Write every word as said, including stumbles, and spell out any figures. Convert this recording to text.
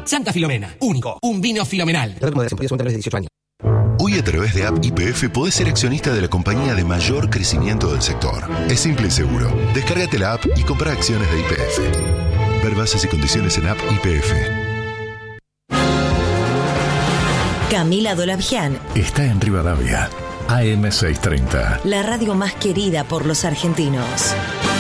Santa Filomena, único, un vino filomenal. Hoy a través de App Y P F podés ser accionista de la compañía de mayor crecimiento del sector. Es simple y seguro. Descárgate la app y compra acciones de Y P F. Ver bases y condiciones en App Y P F. Camila Dolavian está en Rivadavia, A M seiscientos treinta. La radio más querida por los argentinos.